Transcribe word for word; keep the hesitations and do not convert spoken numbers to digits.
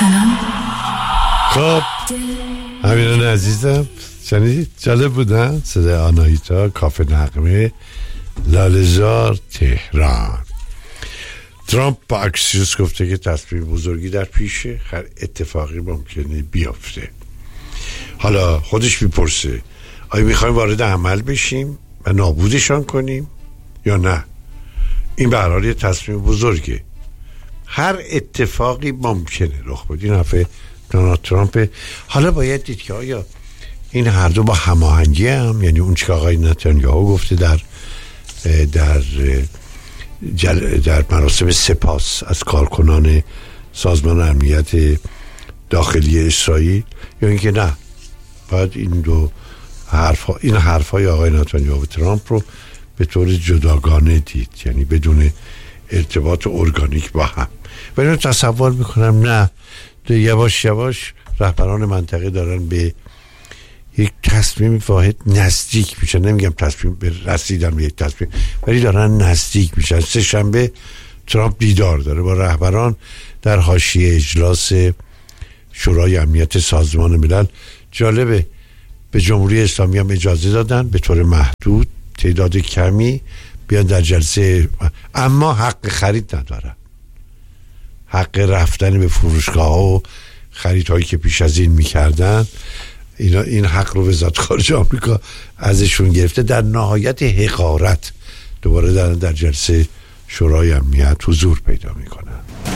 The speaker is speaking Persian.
سلام. خب امیران عزیزم شنیدید؟ جالب بودن؟ صدای آناهیتا، کافه نغمه، لاله‌زار، تهران. ترامپ با اکسیوس گفته که تصمیم بزرگی در پیشه، هر اتفاقی ممکنه بیافته. حالا خودش میپرسه آیا میخوایم وارد عمل بشیم و نابودشان کنیم یا نه؟ این به هر حال یه تصمیم بزرگه، هر اتفاقی ممکنه رخ بده. این حرف دونالد ترامپ. حالا باید دید که آیا این هر دو با هماهنگی هم، یعنی اون چه آقای نتانیاهو گفته در در جل در مراسم سپاس از کارکنان سازمان امنیت داخلی اسرائیل، یا اینکه نه باید این دو حرفا این حرفای آقای نتانیاهو و ترامپ رو به طور جداگانه دید، یعنی بدون ارتباط ارگانیک با هم. و اینو تصور میکنم نه یواش یواش رهبران منطقه دارن به یک تصمیم واحد نزدیک میشن. نمیگم تصمیم به رسیدن به یک تصمیم، ولی دارن نزدیک میشن. سه شنبه ترامپ دیدار داره با رهبران در حاشیه اجلاس شورای امنیت سازمان ملل. جالبه به جمهوری اسلامی هم اجازه دادن به طور محدود، تعداد کمی بیان در جلسه، اما حق خرید ندارن، حق رفتن به فروشگاه ها و خریدهایی که پیش از این میکردن اینا، این حق رو وزارت خارجه آمریکا ازشون گرفته. در نهایت حقارت دوباره در, در جلسه شورای امنیت حضور پیدا میکنن.